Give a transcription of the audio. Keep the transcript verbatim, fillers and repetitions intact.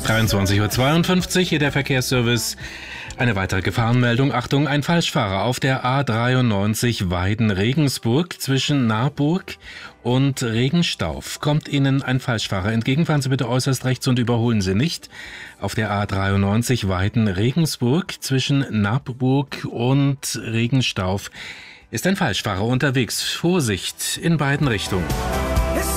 dreiundzwanzig Uhr zweiundfünfzig, hier der Verkehrsservice. Eine weitere Gefahrenmeldung. Achtung, ein Falschfahrer auf der A dreiundneunzig Weiden-Regensburg zwischen Naarburg und Regenstauf. Kommt Ihnen ein Falschfahrer entgegen, fahren Sie bitte äußerst rechts und überholen Sie nicht. Auf der A dreiundneunzig Weiden-Regensburg zwischen Naarburg und Regenstauf ist ein Falschfahrer unterwegs. Vorsicht in beiden Richtungen.